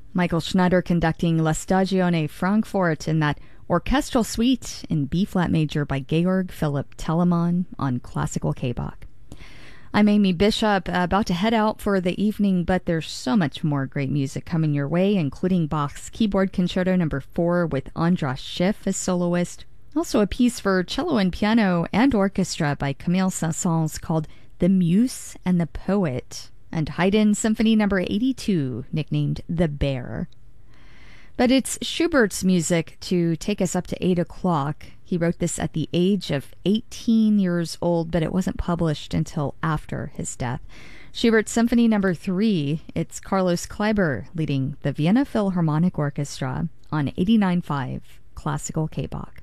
Michael Schneider conducting La Stagione Frankfurt in that orchestral suite in B-flat major by Georg Philipp Telemann on Classical K-Bach. I'm Amy Bishop, about to head out for the evening, but there's so much more great music coming your way, including Bach's Keyboard Concerto No. 4 with Andras Schiff as soloist. Also a piece for cello and piano and orchestra by Camille Saint-Saëns called The Muse and the Poet, and Haydn Symphony No. 82, nicknamed The Bear. But it's Schubert's music to take us up to 8 o'clock. He wrote this at the age of 18 years old, but it wasn't published until after his death. Schubert's Symphony No. 3, it's Carlos Kleiber leading the Vienna Philharmonic Orchestra on 89.5 Classical K-Bach.